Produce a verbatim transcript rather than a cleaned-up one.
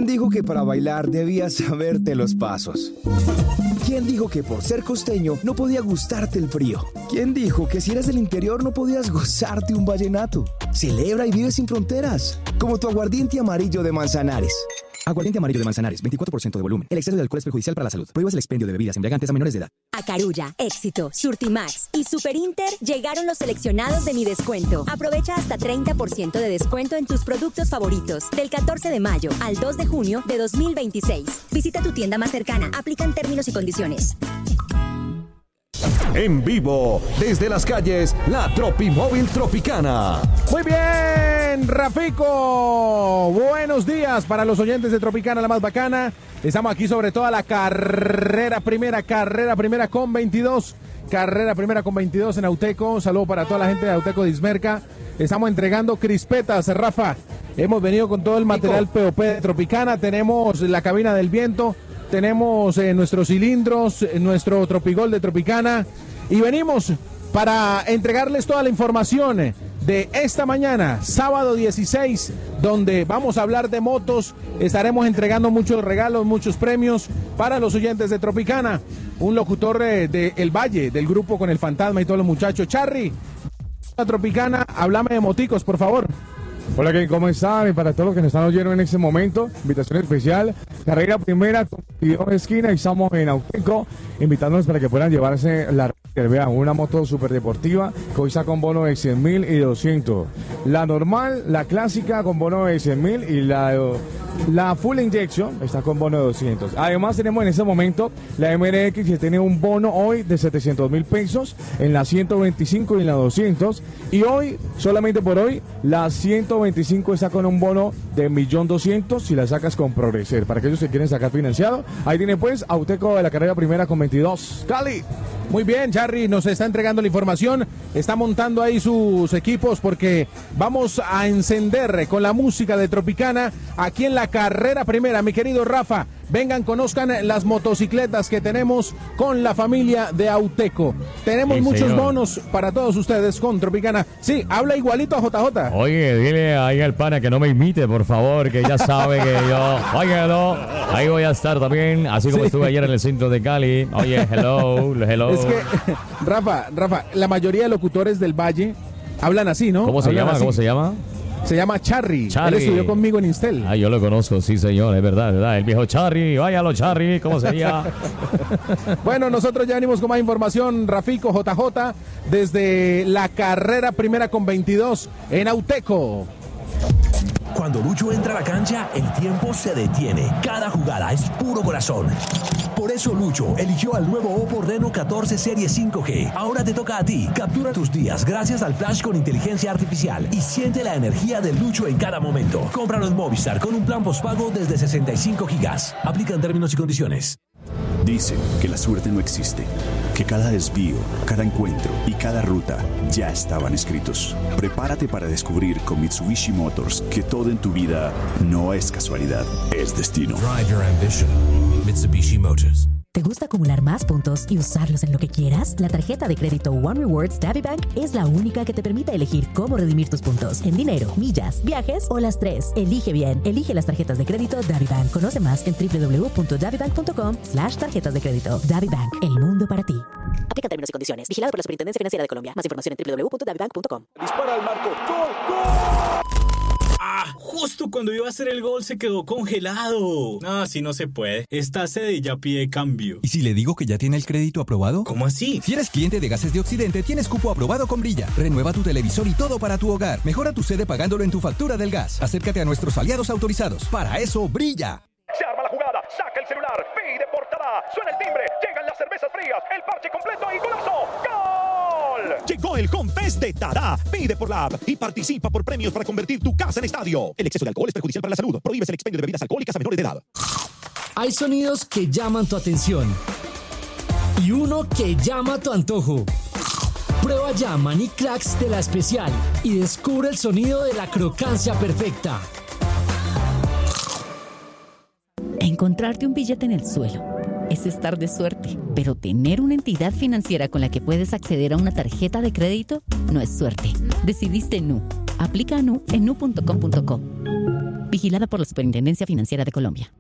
dijo que para bailar debías saberte los pasos? ¿Quién dijo que por ser costeño no podía gustarte el frío? ¿Quién dijo que si eres del interior no podías gozarte un vallenato? Celebra y vive sin fronteras, como tu aguardiente amarillo de Manzanares. Aguardiente amarillo de Manzanares, veinticuatro por ciento de volumen. El exceso de alcohol es perjudicial para la salud. Prohíbas el expendio de bebidas embriagantes a menores de edad. A Carulla, Éxito, Surtimax y Super Inter llegaron los seleccionados de Mi Descuento. Aprovecha hasta treinta por ciento de descuento en tus productos favoritos del catorce de mayo al dos de junio de dos mil veintiséis. Visita tu tienda más cercana. Aplican términos y condiciones. En vivo, desde las calles, la Tropimóvil Tropicana. Muy bien, Rafico. Buenos días para los oyentes de Tropicana, la más bacana. Estamos aquí sobre toda la carrera primera, carrera primera con veintidós. Carrera primera con veintidós en Auteco. Un saludo para toda la gente de Auteco de Ismerca. Estamos entregando crispetas, Rafa. Hemos venido con todo el material P O P de Tropicana. Tenemos la cabina del viento. Tenemos eh, nuestros cilindros, eh, nuestro Tropigol de Tropicana y venimos para entregarles toda la información de esta mañana, sábado dieciséis, donde vamos a hablar de motos. Estaremos entregando muchos regalos, muchos premios para los oyentes de Tropicana. Un locutor eh, de El Valle, del grupo Con el Fantasma y todos los muchachos. Charry, la Tropicana, háblame de moticos, por favor. Hola, ¿cómo están? Y para todos los que nos están oyendo en este momento, invitación especial, carrera primera, veintidós esquina, y estamos en Auteco, invitándonos para que puedan llevarse la vean, una moto súper deportiva, que hoy está con bono de cien mil y doscientos. La normal, la clásica con bono de cien mil y la, la full injection está con bono de doscientos. Además tenemos en este momento la M R X que tiene un bono hoy de setecientos mil pesos en la ciento veinticinco y en la doscientos. Y hoy, solamente por hoy, la ciento veinticinco está con un bono de un millón doscientos si la sacas con Progreser. Para aquellos que quieren sacar financiado, ahí tiene pues Auteco de la carrera primera con veintidós. Cali. Muy bien, Charry nos está entregando la información, está montando ahí sus equipos porque vamos a encender con la música de Tropicana aquí en la carrera primera. Mi querido Rafa, vengan, conozcan las motocicletas que tenemos con la familia de Auteco. Tenemos sí, muchos señor. bonos para todos ustedes con Tropicana. Sí, habla igualito a J J. Oye, dile ahí al pana que no me imite, por favor, que ya sabe que yo... Oye, no, ahí voy a estar también, así como sí. estuve ayer en el centro de Cali. Oye, hello, hello. Es que, Rafa, Rafa, la mayoría de locutores del Valle hablan así, ¿no? ¿Cómo se hablan llama? así. ¿Cómo se llama? Se llama Charry. Charry. Él estudió conmigo en Instel. Ah, yo lo conozco, sí, señor, es verdad, es verdad. El viejo Charry, váyalo, Charry, ¿cómo sería? Bueno, nosotros ya venimos con más información, Rafico, J J, desde la carrera primera con veintidós en Auteco. Cuando Lucho entra a la cancha, el tiempo se detiene. Cada jugada es puro corazón. Por eso Lucho eligió al nuevo Oppo Reno catorce Serie cinco G. Ahora te toca a ti. Captura tus días gracias al flash con inteligencia artificial y siente la energía de Lucho en cada momento. Cómpralo en Movistar con un plan postpago desde sesenta y cinco gigas. Aplican términos y condiciones. Dicen que la suerte no existe, que cada desvío, cada encuentro y cada ruta ya estaban escritos. Prepárate para descubrir con Mitsubishi Motors que todo en tu vida no es casualidad, es destino. Drive your ambition. Mitsubishi Motors. ¿Te gusta acumular más puntos y usarlos en lo que quieras? La tarjeta de crédito One Rewards DaviBank es la única que te permite elegir cómo redimir tus puntos. En dinero, millas, viajes o las tres. Elige bien. Elige las tarjetas de crédito DaviBank. Conoce más en doble u doble u doble u punto davibank punto com slash tarjetas de crédito. DaviBank, el mundo para ti. Aplica términos y condiciones. Vigilado por la Superintendencia Financiera de Colombia. Más información en doble u doble u doble u punto davibank punto com. Dispara al marco. ¡Gol, gol! Ah, justo cuando iba a hacer el gol se quedó congelado. No, así no se puede. Esta sede ya pide cambio. ¿Y si le digo que ya tiene el crédito aprobado? ¿Cómo así? Si eres cliente de Gases de Occidente, tienes cupo aprobado con Brilla. Renueva tu televisor y todo para tu hogar. Mejora tu sede pagándolo en tu factura del gas. Acércate a nuestros aliados autorizados. Para eso, Brilla. Se arma la jugada, saca el celular, pide portada, suena el timbre, llegan las cervezas frías, el parche completo y golazo. ¡Gol! Llegó el Home Fest de Dada. Pide por la app y participa por premios para convertir tu casa en estadio. El exceso de alcohol es perjudicial para la salud. Prohíbes el expendio de bebidas alcohólicas a menores de edad. Hay sonidos que llaman tu atención y uno que llama tu antojo. Prueba ya Maní Cracks de La Especial y descubre el sonido de la crocancia perfecta. Encontrarte un billete en el suelo es estar de suerte, pero tener una entidad financiera con la que puedes acceder a una tarjeta de crédito no es suerte. Decidiste Nu. Aplica a Nu en nu punto com punto co. Vigilada por la Superintendencia Financiera de Colombia.